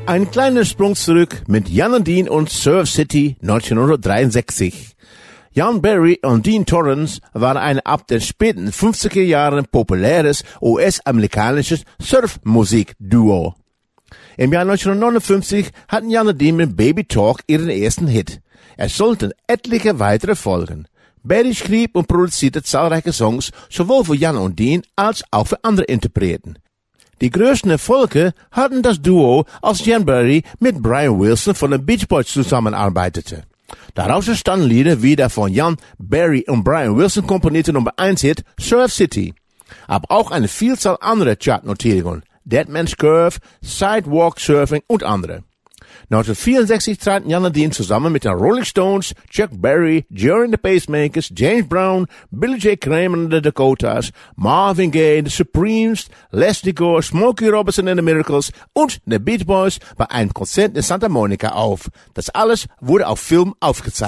Ein kleiner Sprung zurück mit Jan und Dean und Surf City 1963. Jan Berry und Dean Torrance waren ein ab den späten 50er Jahren populäres US-amerikanisches Surfmusikduo. Im Jahr 1959 hatten Jan und Dean mit Baby Talk ihren ersten Hit. Es sollten etliche weitere folgen. Berry schrieb und produzierte zahlreiche Songs, sowohl für Jan und Dean als auch für andere Interpreten. Die größten Erfolge hatten das Duo, als Jan Berry mit Brian Wilson von den Beach Boys zusammenarbeitete. Daraus entstanden Lieder wie der von Jan Berry und Brian Wilson komponierte Nummer 1 Hit Surf City. Aber auch eine Vielzahl anderer Chartnotierungen, Dead Man's Curve, Sidewalk Surfing und andere. 1964 traten Jan und Dean zusammen mit den Rolling Stones, Chuck Berry, Jerry and the Pacemakers, James Brown, Billy J. Kramer and the Dakotas, Marvin Gaye, The Supremes, Leslie Gore, Smokey Robinson and the Miracles und The Beach Boys bei einem Konzert in Santa Monica auf. Das alles wurde auf Film aufgezeichnet.